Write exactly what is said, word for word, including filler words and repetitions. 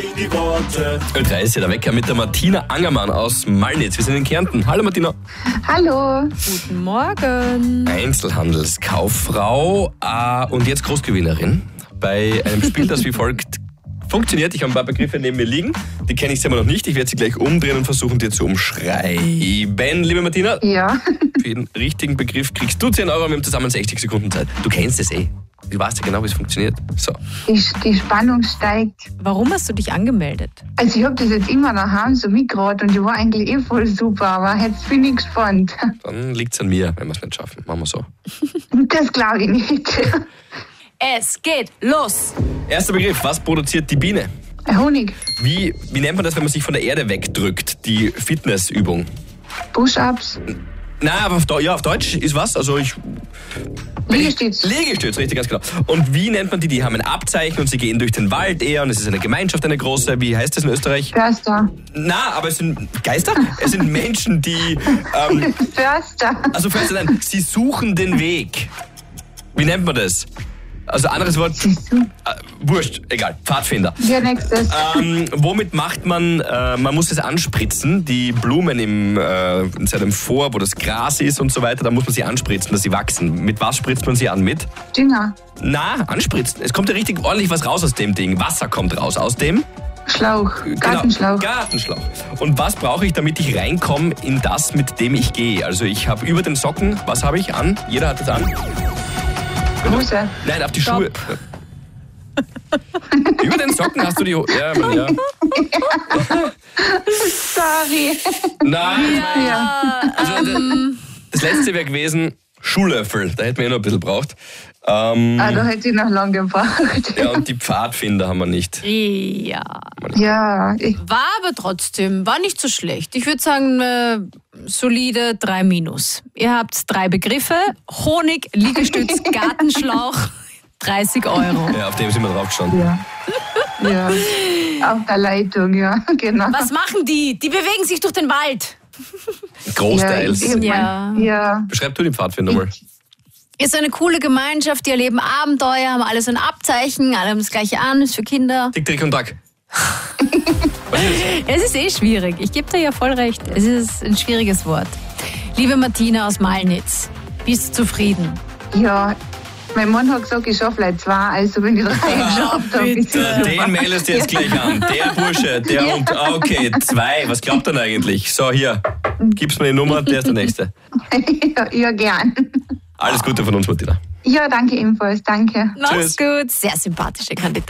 die Worte. Ö drei ist ja der Wecker mit der Martina Angermann aus Malnitz. Wir sind in Kärnten. Hallo Martina. Hallo. Guten Morgen. Einzelhandelskauffrau äh, und jetzt Großgewinnerin bei einem Spiel, das wie folgt funktioniert. Ich habe ein paar Begriffe neben mir liegen. Die kenne ich selber noch nicht. Ich werde sie gleich umdrehen und versuchen, dir zu umschreiben. Liebe Martina, Ja. für jeden richtigen Begriff kriegst du zehn Euro. Wir haben zusammen sechzig Sekunden Zeit. Du kennst es eh. Du weißt ja genau, wie es funktioniert. So. Die, die Spannung steigt. Warum hast du dich angemeldet? Also ich habe das jetzt immer daheim so mitgehört und die war eigentlich eh voll super, aber jetzt bin ich gespannt. Dann liegt es an mir, wenn wir es nicht schaffen. Machen wir so. Das glaube ich nicht. Es geht los. Erster Begriff. Was produziert die Biene? Honig, Wie, wie nennt man das, wenn man sich von der Erde wegdrückt? Die Fitnessübung. Push-Ups, Nein, aber auf, Deu- ja, auf Deutsch ist was? Also ich... Liegestütz, Liegestütz, richtig, ganz genau. Und wie nennt man die? Die haben ein Abzeichen und sie gehen durch den Wald eher und es ist eine Gemeinschaft, eine große. Wie heißt das in Österreich? Förster, Na, aber es sind Geister? Es sind Menschen, die... Ähm, Förster, also Förster, nein, sie suchen den Weg. Wie nennt man das? Also anderes Wort... Äh, wurscht, egal. Pfadfinder. ja, nächstes. Ähm, womit macht man, äh, man muss es anspritzen, die Blumen im, äh, in seinem Vor, wo das Gras ist und so weiter, da muss man sie anspritzen, dass sie wachsen. Mit was spritzt man sie an? Mit? Dünger, Na, anspritzen. Es kommt ja richtig ordentlich was raus aus dem Ding. Wasser kommt raus aus dem... Schlauch, Gartenschlauch, Genau, Gartenschlauch. Und was brauche ich, damit ich reinkomme in das, mit dem ich gehe? Also ich habe über den Socken, was habe ich an? Jeder hat das an. Hose, Nein, auf die Stopp. Schuhe. Über den Socken hast du die... Ho- Ja, Mann, ja. sorry. Nein, Ja. also, das letzte wäre gewesen Schuhlöffel. Da hätten wir eh noch ein bisschen gebraucht. Ähm, Ah, da hätte ich noch lange gebraucht. ja, und die Pfadfinder haben wir nicht. Ja. Ja, ich, War aber trotzdem, war nicht so schlecht. Ich würde sagen, äh, solide drei Minus. Ihr habt drei Begriffe. Honig, Liegestütz, Gartenschlauch, dreißig Euro. Ja, auf dem sind wir drauf gestanden. ja. Ja, auf der Leitung, ja, genau. Was machen die? Die bewegen sich durch den Wald. Großteils. Ja, ich, ich Ja. mein, ja. Beschreib du den Pfadfinder mal. Ist eine coole Gemeinschaft, die erleben Abenteuer, haben alle so ein Abzeichen, alle haben das gleiche an, ist für Kinder. Tick, Trick und Track. Was ist das? Es ist eh schwierig. Ich gebe dir ja voll recht. Es ist ein schwieriges Wort. Liebe Martina aus Malnitz, bist du zufrieden? Ja, mein Mann hat gesagt, ich schaffe leider zwei, also wenn ich drei geschafft habe, ist bitte. es Den meldest du jetzt gleich an. Der Bursche, der Ja. und... Okay, zwei. Was glaubt er denn eigentlich? So, hier. Gib's mir die Nummer, der ist der Nächste. ja, ja, gern. Alles Gute von uns, Martina. Ja, danke ebenfalls, danke. Mach's Tschüss. gut. Sehr sympathische Kandidatin.